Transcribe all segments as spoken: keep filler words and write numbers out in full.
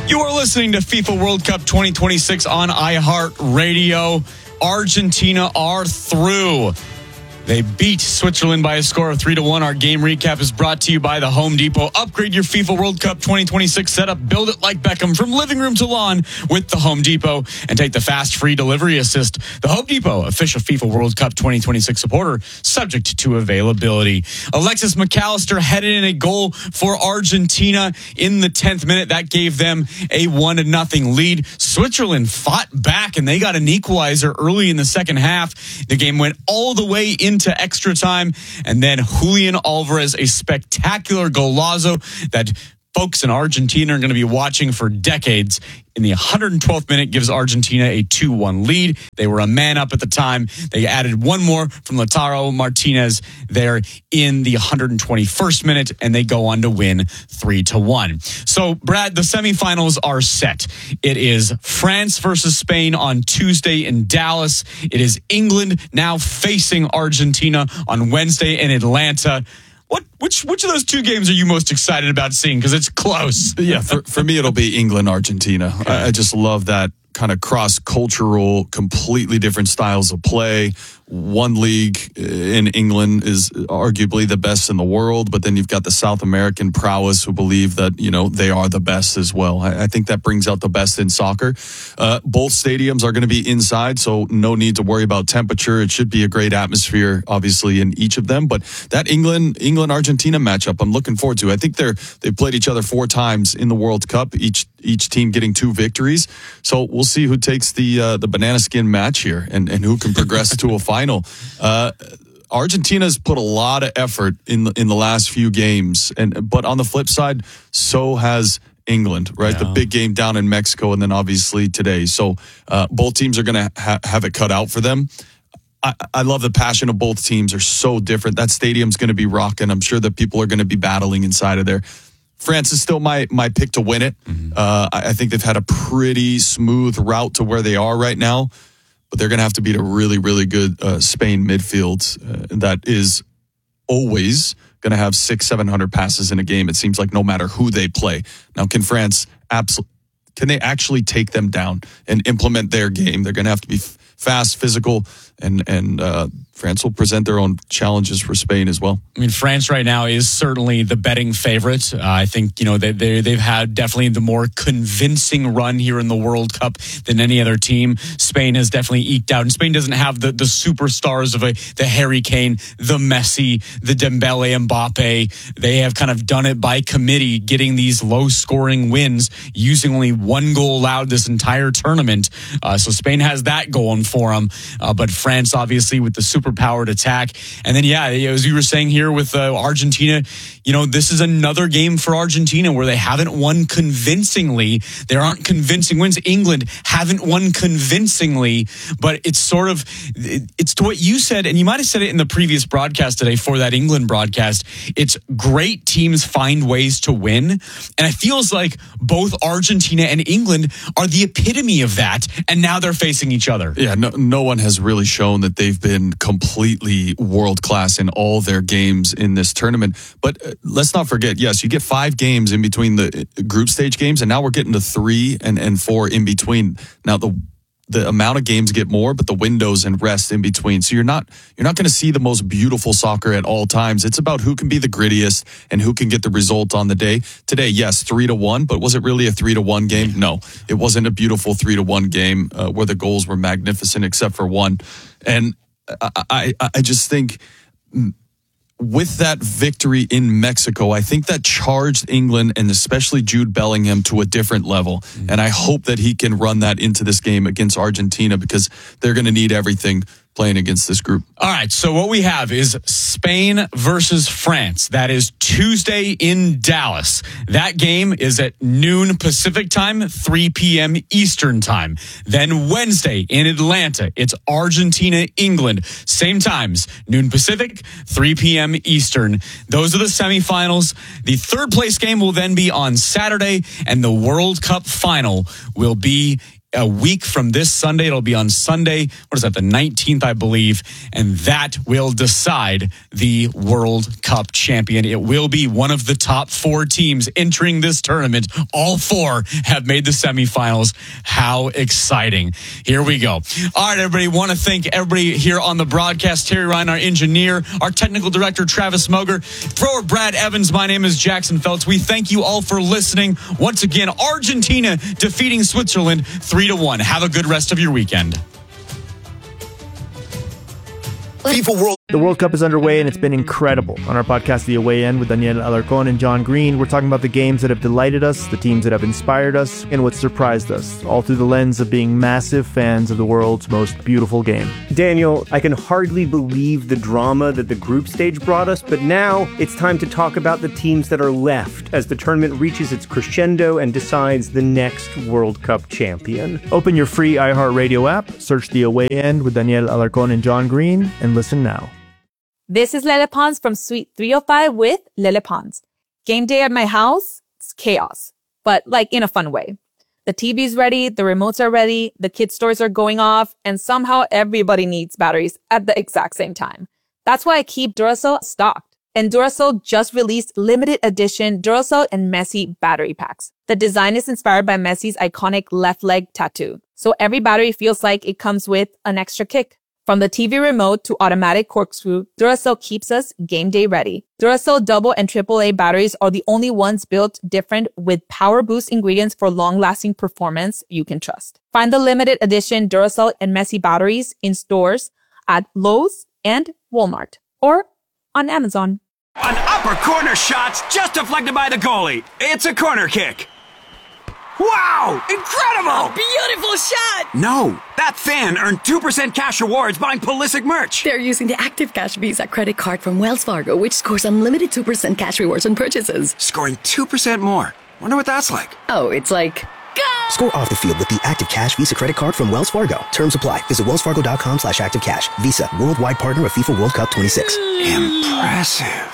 You are listening to FIFA World Cup twenty twenty-six on iHeartRadio. Argentina are through. They beat Switzerland by a score of three to one. Our game recap is brought to you by the Home Depot. Upgrade your FIFA World Cup twenty twenty-six setup. Build it like Beckham from living room to lawn with the Home Depot. And take the fast free delivery assist. The Home Depot, official FIFA World Cup twenty twenty-six supporter, subject to availability. Alexis McAllister headed in a goal for Argentina in the tenth minute. That gave them a one to nothing lead. Switzerland fought back and they got an equalizer early in the second half. The game went all the way into extra time, and then Julian Alvarez, a spectacular golazo that folks in Argentina are going to be watching for decades. In the one hundred twelfth minute, gives Argentina a two one lead. They were a man up at the time. They added one more from Lautaro Martinez there in the one hundred twenty-first minute, and they go on to win three to one. So, Brad, the semifinals are set. It is France versus Spain on Tuesday in Dallas. It is England now facing Argentina on Wednesday in Atlanta. What which which of those two games are you most excited about seeing? Because it's close. Yeah, for, for me, it'll be England, Argentina. Okay. I, I just love that kind of cross-cultural, completely different styles of play. One league in England is arguably the best in the world, but then you've got the South American prowess who believe that, you know, they are the best as well. I, I think that brings out the best in soccer. Uh, both stadiums are going to be inside, so no need to worry about temperature. It should be a great atmosphere, obviously, in each of them. But that England England Argentina matchup, I'm looking forward to. I think they're they've played each other four times in the World Cup, each each team getting two victories. So we'll see who takes the uh, the banana skin match here and, and who can progress to a final. Uh, Argentina's put a lot of effort in the, in the last few games, and but on the flip side, so has England, right? Yeah. The big game down in Mexico, and then obviously today. So uh, both teams are going to ha- have it cut out for them. I, I love the passion of both teams. Are so different. That stadium's going to be rocking. I'm sure that people are going to be battling inside of there. France is still my my pick to win it. Mm-hmm. Uh, I, I think they've had a pretty smooth route to where they are right now. But they're going to have to beat a really, really good uh, Spain midfield uh, that is always going to have six, seven hundred passes in a game. It seems like no matter who they play. Now, can France absolutely? Can they actually take them down and implement their game? They're going to have to be f- fast, physical, and and uh, France will present their own challenges for Spain as well. I mean, France right now is certainly the betting favorite. Uh, I think, you know, they, they, they've had definitely the more convincing run here in the World Cup than any other team. Spain has definitely eked out, and Spain doesn't have the, the superstars of a, the Harry Kane, the Messi, the Dembele, Mbappe. They have kind of done it by committee, getting these low-scoring wins, using only one goal allowed this entire tournament. Uh, so Spain has that going for them. Uh, but France, obviously, with the super powered attack. And then, yeah, as you were saying here with uh, Argentina, you know, this is another game for Argentina where they haven't won convincingly. There aren't convincing wins. England haven't won convincingly, but it's sort of, it's to what you said, and you might have said it in the previous broadcast today for that England broadcast. It's great teams find ways to win. And it feels like both Argentina and England are the epitome of that. And now they're facing each other. Yeah, no, no one has really shown that they've been completely world-class in all their games in this tournament. But uh, let's not forget, yes, you get five games in between the group stage games, and now we're getting to three and, and four in between. Now, the the amount of games get more, but the windows and rest in between. So you're not you're not going to see the most beautiful soccer at all times. It's about who can be the grittiest and who can get the result on the day. Today, yes, three to one, but was it really a three to one game? No, it wasn't a beautiful three to one game uh, where the goals were magnificent except for one. And I, I, I just think with that victory in Mexico, I think that charged England and especially Jude Bellingham to a different level. Mm-hmm. And I hope that he can run that into this game against Argentina because they're going to need everything playing against this group. All right, so what we have is Spain versus France. That is Tuesday in Dallas. That game is at noon Pacific time, three p.m. Eastern time. Then Wednesday in Atlanta, it's Argentina, England. Same times, noon Pacific, three p.m. Eastern. Those are the semifinals. The third place game will then be on Saturday, and the World Cup final will be a week from this Sunday. It'll be on Sunday. What is that? The nineteenth, I believe. And that will decide the World Cup champion. It will be one of the top four teams entering this tournament. All four have made the semifinals. How exciting. Here we go. All right, everybody. Want to thank everybody here on the broadcast. Terry Ryan, our engineer, our technical director, Travis Moger, thrower Brad Evans. My name is Jackson Feltz. We thank you all for listening. Once again, Argentina defeating Switzerland three to one. Have a good rest of your weekend. FIFA World. The World Cup is underway and it's been incredible. On our podcast, The Away End, with Daniel Alarcón and John Green, we're talking about the games that have delighted us, the teams that have inspired us, and what surprised us, all through the lens of being massive fans of the world's most beautiful game. Daniel, I can hardly believe the drama that the group stage brought us, but now it's time to talk about the teams that are left as the tournament reaches its crescendo and decides the next World Cup champion. Open your free iHeartRadio app, search The Away End with Daniel Alarcón and John Green, and listen now. This is Lele Pons from Suite three oh five with Lele Pons. Game day at my house, it's chaos, but like in a fun way. The T V's ready, the remotes are ready, the kids' stores are going off, and somehow everybody needs batteries at the exact same time. That's why I keep Duracell stocked. And Duracell just released limited edition Duracell and Messi battery packs. The design is inspired by Messi's iconic left leg tattoo, so every battery feels like it comes with an extra kick. From the T V remote to automatic corkscrew, Duracell keeps us game day ready. Duracell double and triple A batteries are the only ones built different with power boost ingredients for long-lasting performance you can trust. Find the limited edition Duracell and Messi batteries in stores at Lowe's and Walmart or on Amazon. An upper corner shot just deflected by the goalie. It's a corner kick. Wow! Incredible! Beautiful shot! No, that fan earned two percent cash rewards buying Pulisic merch. They're using the Active Cash Visa credit card from Wells Fargo, which scores unlimited two percent cash rewards on purchases. Scoring two percent more. Wonder what that's like. Oh, it's like... Go! Score off the field with the Active Cash Visa credit card from Wells Fargo. Terms apply. Visit wellsfargo.com slash active cash. Visa, worldwide partner of FIFA World Cup twenty-six. Impressive.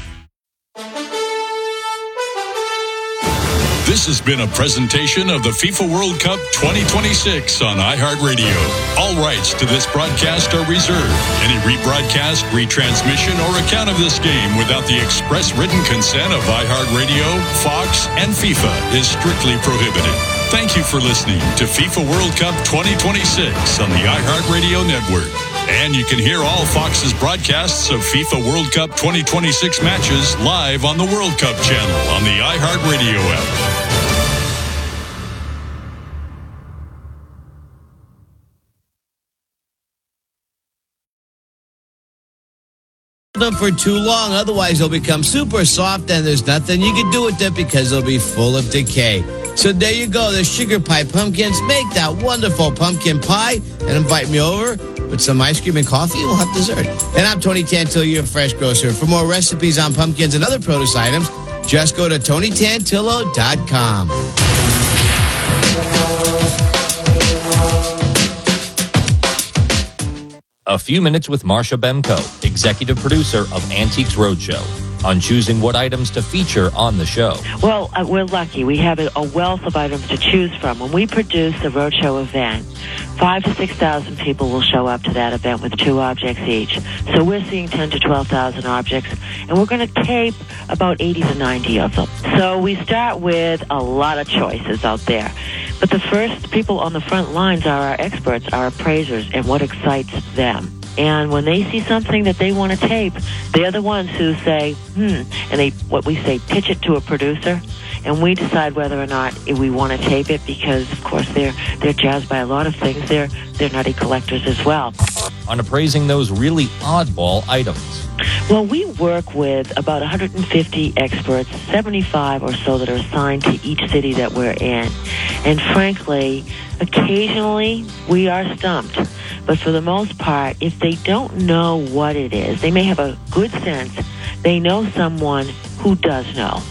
This has been a presentation of the FIFA World Cup twenty twenty-six on iHeartRadio. All rights to this broadcast are reserved. Any rebroadcast, retransmission, or account of this game without the express written consent of iHeartRadio, Fox, and FIFA is strictly prohibited. Thank you for listening to FIFA World Cup twenty twenty-six on the iHeartRadio network. And you can hear all Fox's broadcasts of FIFA World Cup twenty twenty-six matches live on the World Cup channel on the iHeartRadio app. Them for too long, otherwise they'll become super soft and there's nothing you can do with them because they'll be full of decay. So there you go, the Sugar Pie Pumpkins. Make that wonderful pumpkin pie and invite me over with some ice cream and coffee. We'll have dessert. And I'm Tony Tantillo, your fresh grocer. For more recipes on pumpkins and other produce items, just go to tony tantillo dot com. A Few Minutes with Marsha Bemko, executive producer of Antiques Roadshow, on choosing what items to feature on the show. Well, uh, we're lucky. We have a, a wealth of items to choose from. When we produce the Roadshow event, five to six thousand people will show up to that event with two objects each. So we're seeing ten to twelve thousand objects, and we're going to tape about eighty to ninety of them. So we start with a lot of choices out there. But the first people on the front lines are our experts, our appraisers, and what excites them. And when they see something that they want to tape, they're the ones who say, hmm, and they, what we say, pitch it to a producer, and we decide whether or not we want to tape it because, of course, they're they're jazzed by a lot of things. They're, they're nutty collectors as well. On appraising those really oddball items. Well, we work with about one hundred fifty experts, seventy-five or so that are assigned to each city that we're in. And frankly, occasionally we are stumped. But for the most part, if they don't know what it is, they may have a good sense. They know someone who does know.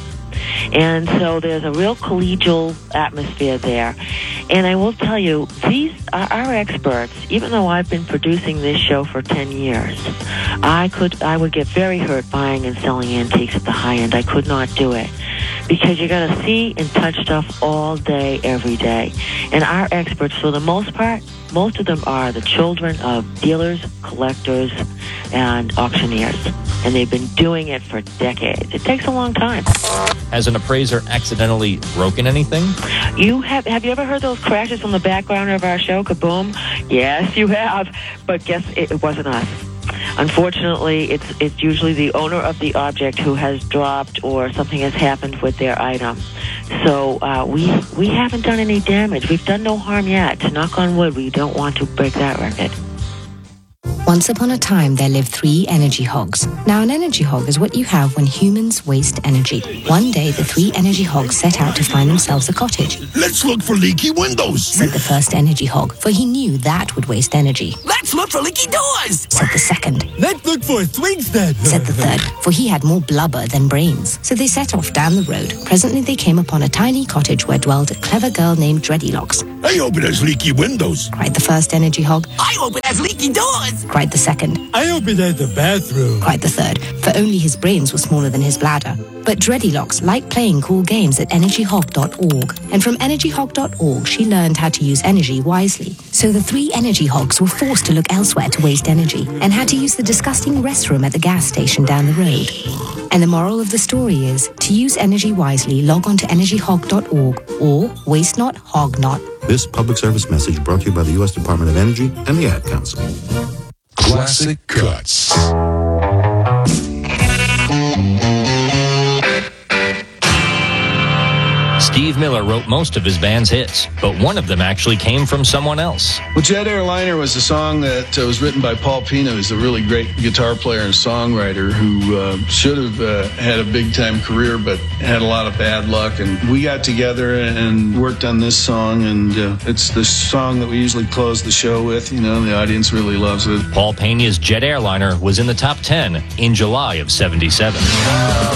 And so there's a real collegial atmosphere there. And I will tell you, these are our experts. Even though I've been producing this show for ten years, I could I would get very hurt buying and selling antiques at the high end. I could not do it because you're going to see and touch stuff all day, every day. And our experts, for the most part, most of them are the children of dealers, collectors, and auctioneers. And they've been doing it for decades. It takes a long time. Has an appraiser accidentally broken anything? You have have you ever heard those crashes on the background of our show, kaboom? Yes, you have. But guess it, it wasn't us. Unfortunately, it's it's usually the owner of the object who has dropped or something has happened with their item. So uh, we we haven't done any damage. We've done no harm yet. Knock on wood, we don't want to break that record. Once upon a time, there lived three energy hogs. Now, an energy hog is what you have when humans waste energy. One day, the three energy hogs set out to find themselves a cottage. Let's look for leaky windows, said the first energy hog, for he knew that would waste energy. Let's look for leaky doors, said the second. Let's look for swings then, said the third, for he had more blubber than brains. So they set off down the road. Presently, they came upon a tiny cottage where dwelled a clever girl named Dreadylocks. I hope it has leaky windows, cried the first energy hog. I hope it has leaky doors, cried the second. I hope it has a bathroom, cried the third, for only his brains were smaller than his bladder. But Dreadylocks liked playing cool games at energy hog dot org, and from energy hog dot org she learned how to use energy wisely. So the three energy hogs were forced to look elsewhere to waste energy, and had to use the disgusting restroom at the gas station down the road. And the moral of the story is, to use energy wisely, log on to energy hog dot org, or waste not, hog not. This public service message brought to you by the U S Department of Energy and the Ad Council. Classic Cuts. Steve Miller wrote most of his band's hits, but one of them actually came from someone else. Well, Jet Airliner was a song that uh, was written by Paul Pino, who's a really great guitar player and songwriter who uh, should have uh, had a big-time career but had a lot of bad luck. And we got together and worked on this song, and uh, it's the song that we usually close the show with. You know, the audience really loves it. Paul Pena's Jet Airliner was in the top ten in July of seventy-seven.